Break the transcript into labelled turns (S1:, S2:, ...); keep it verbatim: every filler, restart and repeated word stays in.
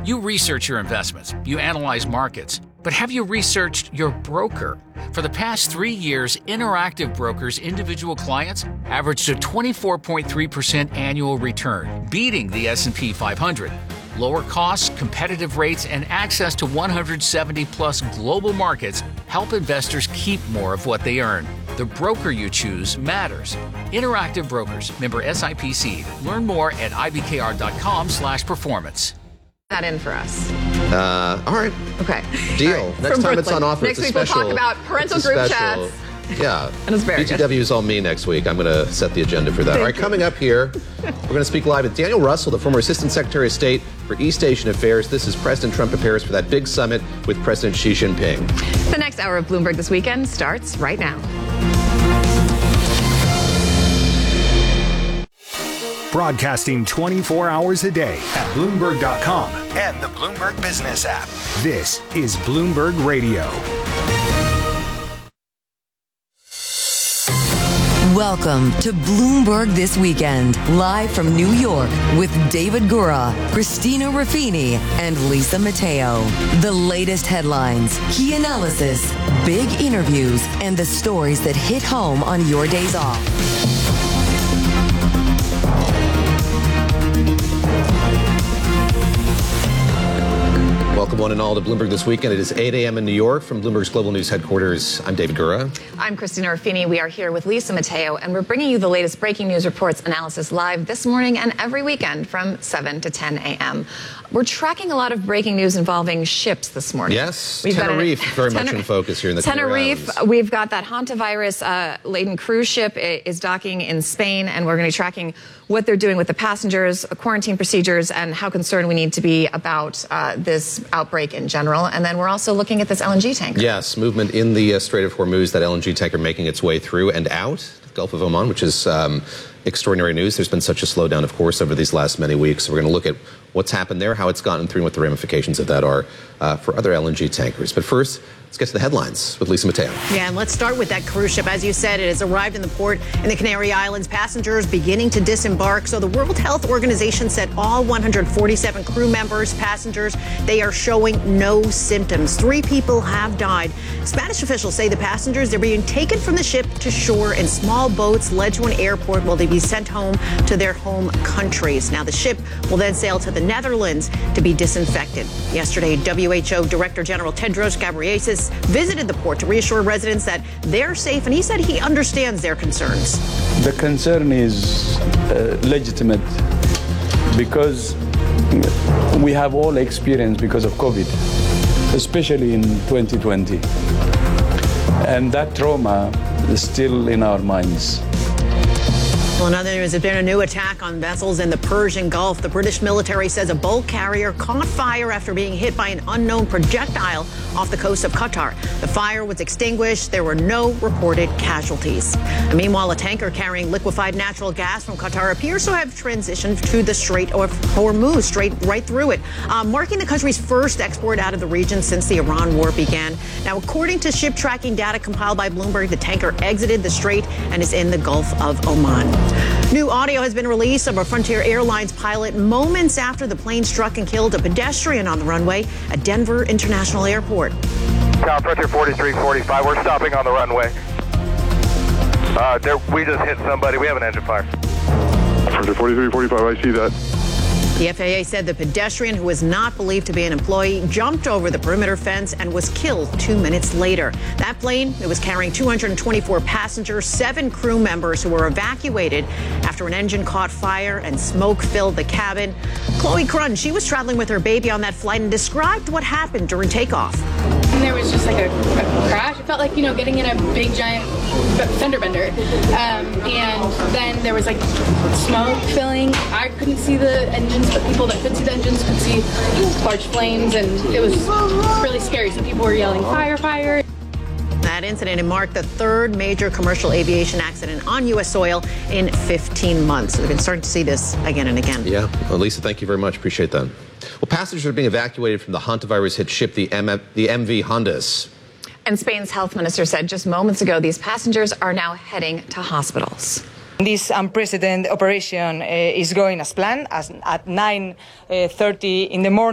S1: You research your investments, you analyze markets, but have you researched your broker? For the past three years, Interactive Brokers' individual clients averaged a twenty-four point three percent annual return, beating the S and P five hundred. Lower costs, competitive rates, and access to one hundred seventy plus global markets help investors keep more of what they earn. The broker you choose matters. Interactive Brokers, member S I P C. Learn more at I B K R dot com slash performance.
S2: That in for us.
S3: Uh, all right.
S2: Okay.
S3: Deal.
S2: All right.
S3: Next
S2: From
S3: time
S2: Brooklyn.
S3: it's on offer.
S2: Next
S3: it's a
S2: week
S3: special,
S2: we'll talk about parental
S3: it's a
S2: group
S3: special,
S2: chats.
S3: Yeah.
S2: And asparagus.
S3: B T W is all me next week. I'm going to set the agenda for that.
S2: Thank
S3: all right,
S2: you.
S3: coming up here, we're going to speak live with Daniel Russell, the former Assistant Secretary of State for East Asian Affairs. This is President Trump prepares for that big summit with President Xi Jinping.
S2: The next hour of Bloomberg This Weekend starts right now.
S4: Broadcasting twenty-four hours a day at Bloomberg dot com and the Bloomberg Business app. This is Bloomberg Radio.
S5: Welcome to Bloomberg This Weekend, live from New York with David Gura, Christina Ruffini, and Lisa Mateo. The latest headlines, key analysis, big interviews, and the stories that hit home on your days off.
S3: Welcome one and all to Bloomberg This Weekend. It is eight a.m. in New York from Bloomberg's Global News headquarters. I'm David Gura.
S2: I'm Christina Ruffini. We are here with Lisa Mateo, and we're bringing you the latest breaking news reports analysis live this morning and every weekend from seven to ten a.m. We're tracking a lot of breaking news involving ships this morning.
S3: Yes,
S2: We've
S3: Tenerife,
S2: got an,
S3: very
S2: Tener-
S3: much in focus here in the
S2: Tenerife.
S3: Tenerife.
S2: We've got that hantavirus-laden uh, cruise ship is docking in Spain, and we're going to be tracking what they're doing with the passengers, quarantine procedures, and how concerned we need to be about uh, this outbreak in general. And then we're also looking at this L N G tanker.
S3: Yes, movement in the uh, Strait of Hormuz, that L N G tanker making its way through and out the Gulf of Oman, which is um, extraordinary news. There's been such a slowdown, of course, over these last many weeks. So we're going to look at what's happened there, how it's gotten through, and what the ramifications of that are uh, for other L N G tankers. But first, let's get to the headlines with Lisa Mateo.
S6: Yeah, and let's start with that cruise ship. As you said, it has arrived in the port in the Canary Islands. Passengers beginning to disembark. So the World Health Organization said all one hundred forty-seven crew members, passengers, they are showing no symptoms. Three people have died. Spanish officials say the passengers, they're being taken from the ship to shore in small boats led to an airport while they be sent home to their home countries. Now, the ship will then sail to the Netherlands to be disinfected. Yesterday, W H O Director General Tedros Ghebreyesus visited the port to reassure residents that they're safe, and he said he understands their concerns.
S7: The concern is uh, legitimate because we have all experienced because of COVID, especially in twenty twenty. And that trauma is still in our minds.
S6: Well, in other news, there's been a new attack on vessels in the Persian Gulf. The British military says a bulk carrier caught fire after being hit by an unknown projectile off the coast of Qatar. The fire was extinguished. There were no reported casualties. And meanwhile, a tanker carrying liquefied natural gas from Qatar appears to have transitioned to the Strait of Hormuz, straight right through it, um, marking the country's first export out of the region since the Iran war began. Now, according to ship tracking data compiled by Bloomberg, the tanker exited the strait and is in the Gulf of Oman. New audio has been released of a Frontier Airlines pilot moments after the plane struck and killed a pedestrian on the runway at Denver International Airport.
S8: Tower Frontier forty-three forty-five, we're stopping on the runway. Uh, there, we just hit somebody. We have an engine fire.
S9: Frontier forty-three forty-five, I see that.
S6: The F A A said the pedestrian, who was not believed to be an employee, jumped over the perimeter fence and was killed two minutes later. That plane, it was carrying two hundred twenty-four passengers, seven crew members who were evacuated after an engine caught fire and smoke filled the cabin. Chloe Crunn, she was traveling with her baby on that flight and described what happened during takeoff.
S10: And there was just like a, a crash. It felt like, you know, getting in a big giant fender bender. Um, and then there was like smoke filling. I couldn't see the engines, but people that could see the engines could see large flames, and it was really scary. So people were yelling, fire, fire.
S6: That incident, it marked the third major commercial aviation accident on U S soil in fifteen months. We've been starting to see this again and again.
S3: Yeah. Well, Lisa, thank you very much. Appreciate that. Well, passengers are being evacuated from the hantavirus-hit ship, the, M- the M V Hondas.
S2: And Spain's health minister said just moments ago these passengers are now heading to hospitals.
S11: This unprecedented operation uh, is going as planned. As at nine thirty in the morning.